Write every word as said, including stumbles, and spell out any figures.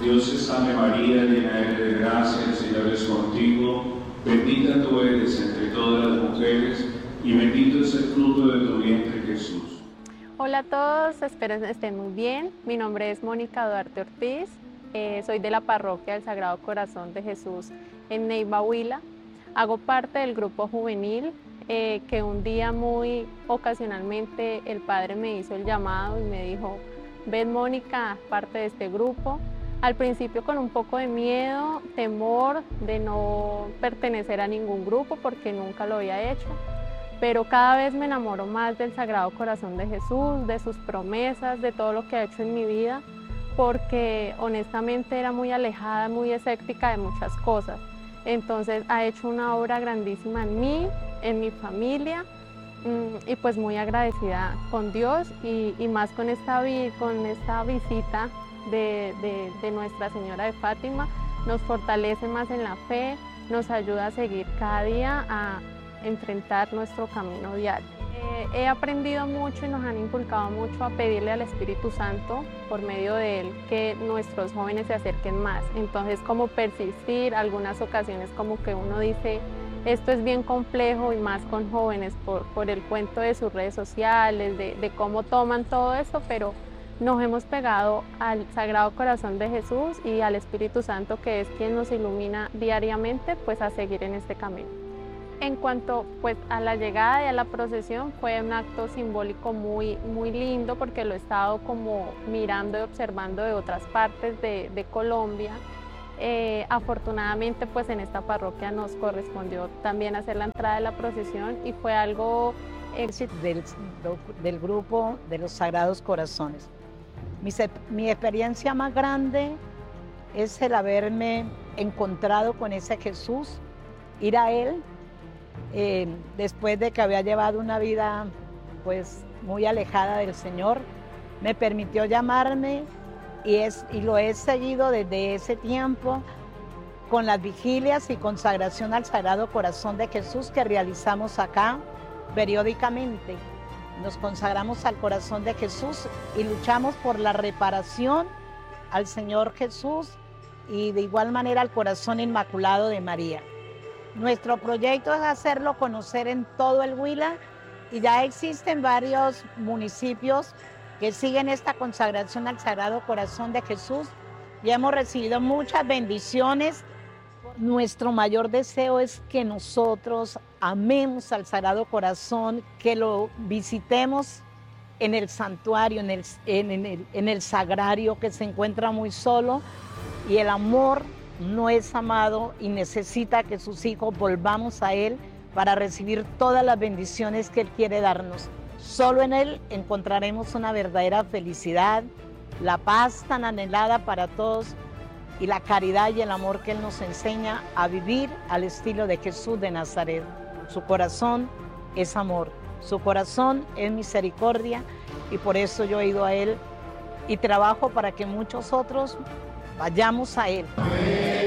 Dios te salve María, llena eres de gracia, el Señor es contigo, bendita tú eres entre todas las mujeres y bendito es el fruto de tu vientre Jesús. Hola a todos, espero que estén muy bien. Mi nombre es Mónica Duarte Ortiz, eh, soy de la parroquia del Sagrado Corazón de Jesús en Neiva, Huila. Hago parte del grupo juvenil eh, que un día muy ocasionalmente el padre me hizo el llamado y me dijo: ven Mónica, parte de este grupo. Al principio con un poco de miedo, temor de no pertenecer a ningún grupo porque nunca lo había hecho. Pero cada vez me enamoro más del Sagrado Corazón de Jesús, de sus promesas, de todo lo que ha hecho en mi vida, porque honestamente era muy alejada, muy escéptica de muchas cosas. Entonces ha hecho una obra grandísima en mí, en mi familia, y pues muy agradecida con Dios y, y más con esta, con esta visita de, de, de Nuestra Señora de Fátima. Nos fortalece más en la fe, nos ayuda a seguir cada día a enfrentar nuestro camino diario. Eh, he aprendido mucho y nos han inculcado mucho a pedirle al Espíritu Santo, por medio de él, que nuestros jóvenes se acerquen más. Entonces, como persistir, algunas ocasiones como que uno dice, esto es bien complejo y más con jóvenes por, por el cuento de sus redes sociales, de, de cómo toman todo eso, pero nos hemos pegado al Sagrado Corazón de Jesús y al Espíritu Santo, que es quien nos ilumina diariamente, pues a seguir en este camino. En cuanto pues, a la llegada y a la procesión, fue un acto simbólico muy, muy lindo porque lo he estado como mirando y observando de otras partes de, de Colombia. Eh, afortunadamente pues en esta parroquia nos correspondió también hacer la entrada de la procesión y fue algo eh, del, del grupo de los Sagrados Corazones. Mi, mi experiencia más grande es el haberme encontrado con ese Jesús, ir a él eh, después de que había llevado una vida pues muy alejada del Señor. Me permitió llamarme y, es, y lo he seguido desde ese tiempo con las vigilias y consagración al Sagrado Corazón de Jesús que realizamos acá periódicamente. Nos consagramos al corazón de Jesús y luchamos por la reparación al Señor Jesús y de igual manera al corazón inmaculado de María. Nuestro proyecto es hacerlo conocer en todo el Huila y ya existen varios municipios que siguen esta consagración al Sagrado Corazón de Jesús y hemos recibido muchas bendiciones. Nuestro mayor deseo es que nosotros amemos al Sagrado Corazón, que lo visitemos en el santuario, en el, en, en el, en el sagrario que se encuentra muy solo, y el amor no es amado y necesita que sus hijos volvamos a Él para recibir todas las bendiciones que Él quiere darnos. Solo en Él encontraremos una verdadera felicidad, la paz tan anhelada para todos y la caridad y el amor que Él nos enseña a vivir al estilo de Jesús de Nazaret. Su corazón es amor, su corazón es misericordia y por eso yo he ido a Él y trabajo para que muchos otros vayamos a Él.